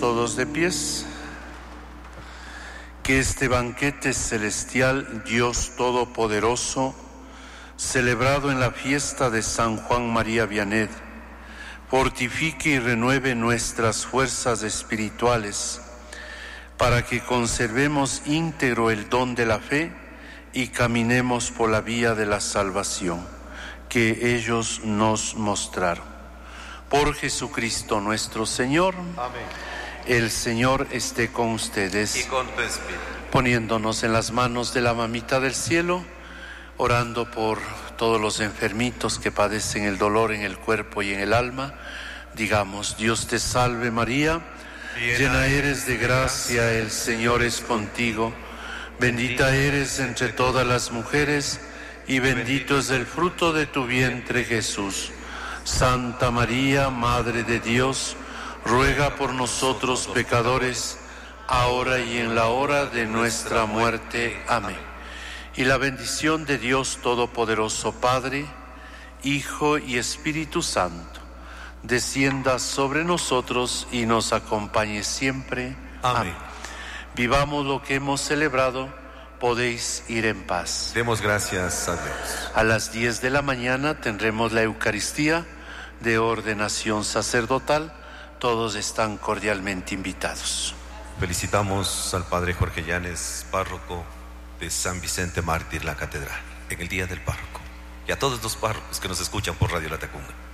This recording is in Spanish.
todos de pies. Que este banquete celestial, Dios Todopoderoso, celebrado en la fiesta de San Juan María Vianney, fortifique y renueve nuestras fuerzas espirituales para que conservemos íntegro el don de la fe y caminemos por la vía de la salvación que ellos nos mostraron. Por Jesucristo nuestro Señor. Amén. El Señor esté con ustedes. Y con tu espíritu. Poniéndonos en las manos de la Mamita del Cielo, orando por todos los enfermitos que padecen el dolor en el cuerpo y en el alma, digamos: Dios te salve María, llena eres de gracia, el Señor es contigo, bendita eres entre todas las mujeres y bendito es el fruto de tu vientre Jesús. Santa María, Madre de Dios, ruega por nosotros pecadores, ahora y en la hora de nuestra muerte. Amén. Y la bendición de Dios Todopoderoso, Padre, Hijo y Espíritu Santo, descienda sobre nosotros y nos acompañe siempre. Amén. Vivamos lo que hemos celebrado. Podéis ir en paz. Demos gracias a Dios. A las 10 de la mañana tendremos la Eucaristía de ordenación sacerdotal. Todos están cordialmente invitados. Felicitamos al Padre Jorge Llanes, párroco de San Vicente Mártir, la Catedral, en el Día del Párroco. Y a todos los párrocos que nos escuchan por Radio Latacunga.